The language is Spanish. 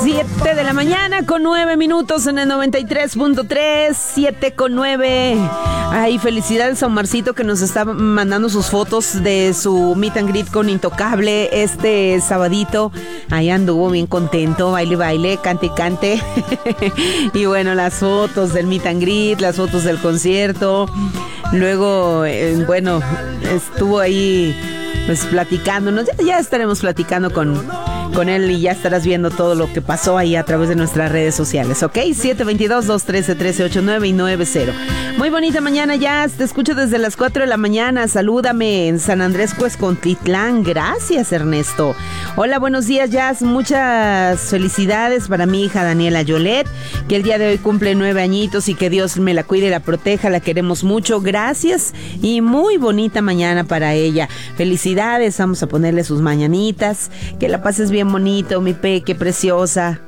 7 de la mañana con 9 minutos en el 93.3, 7 con 9. Ay, felicidades a Omarcito que nos está mandando sus fotos de su meet and greet con Intocable este sabadito. Ahí anduvo bien contento, baile, cante. Y bueno, las fotos del meet and greet, las fotos del concierto. Luego, bueno, estuvo ahí pues platicándonos. Ya estaremos platicando con él y ya estarás viendo todo lo que pasó ahí a través de nuestras redes sociales, ¿ok? 722-213-1389 y 90. Muy bonita mañana, Jazz. Te escucho desde las 4 de la mañana. Salúdame en San Andrés Cuescontitlán. Gracias, Ernesto. Hola, buenos días, Jazz. Muchas felicidades para mi hija Daniela Yolet, que el día de hoy cumple 9 añitos y que Dios me la cuide y la proteja. La queremos mucho. Gracias y muy bonita mañana para ella. Felicidades. Vamos a ponerle sus mañanitas. Que la pases bien bonito, mi peque preciosa.